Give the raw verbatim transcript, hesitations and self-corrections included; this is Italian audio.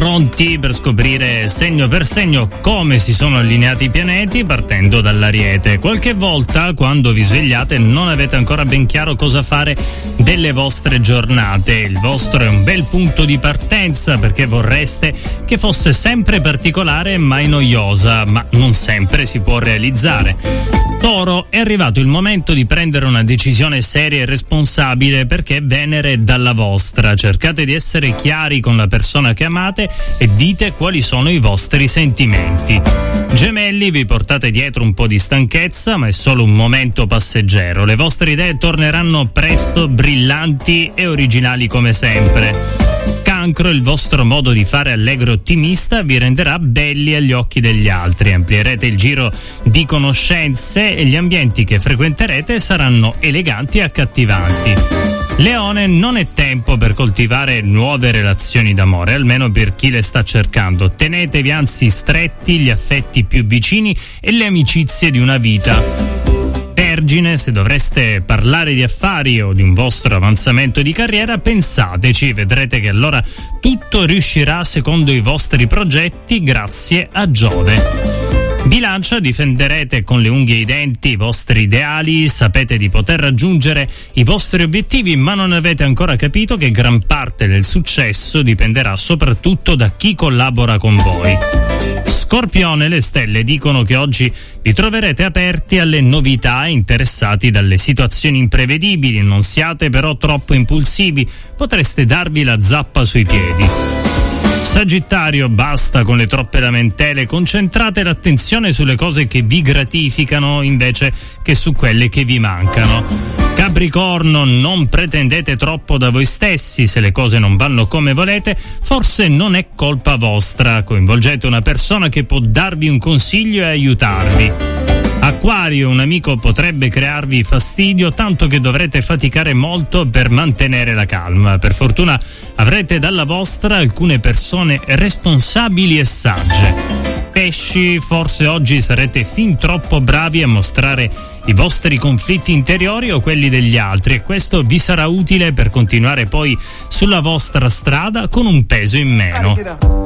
pronti per scoprire segno per segno come si sono allineati i pianeti partendo dall'Ariete. Qualche volta, quando vi svegliate, non avete ancora ben chiaro cosa fare delle vostre giornate. Il vostro è un bel punto di partenza perché vorreste che fosse sempre particolare e mai noiosa, ma non sempre si può realizzare. Toro, è arrivato il momento di prendere una decisione seria e responsabile perché Venere è dalla vostra. Cercate di essere chiari con la persona che amate e dite quali sono i vostri sentimenti. Gemelli, vi portate dietro un po' di stanchezza, ma è solo un momento passeggero. Le vostre idee torneranno presto brillanti e originali come sempre. Cancro, il vostro modo di fare allegro e ottimista vi renderà belli agli occhi degli altri. Amplierete il giro di conoscenze e gli ambienti che frequenterete saranno eleganti e accattivanti. Leone, non è tempo per coltivare nuove relazioni d'amore, almeno per chi le sta cercando. Tenetevi anzi stretti gli affetti più vicini e le amicizie di una vita. Vergine, se dovreste parlare di affari o di un vostro avanzamento di carriera, pensateci, vedrete che allora tutto riuscirà secondo i vostri progetti grazie a Giove. Bilancia, difenderete con le unghie e i denti i vostri ideali, sapete di poter raggiungere i vostri obiettivi, ma non avete ancora capito che gran parte del successo dipenderà soprattutto da chi collabora con voi. Scorpione, le stelle dicono che oggi vi troverete aperti alle novità e interessati dalle situazioni imprevedibili, non siate però troppo impulsivi, potreste darvi la zappa sui piedi. Sagittario, basta con le troppe lamentele, concentrate l'attenzione sulle cose che vi gratificano invece che su quelle che vi mancano. Capricorno, non pretendete troppo da voi stessi, se le cose non vanno come volete, forse non è colpa vostra, coinvolgete una persona che può darvi un consiglio e aiutarvi. Acquario, un amico potrebbe crearvi fastidio tanto che dovrete faticare molto per mantenere la calma. Per fortuna avrete dalla vostra alcune persone responsabili e sagge. Pesci, forse oggi sarete fin troppo bravi a mostrare i vostri conflitti interiori o quelli degli altri e questo vi sarà utile per continuare poi sulla vostra strada con un peso in meno.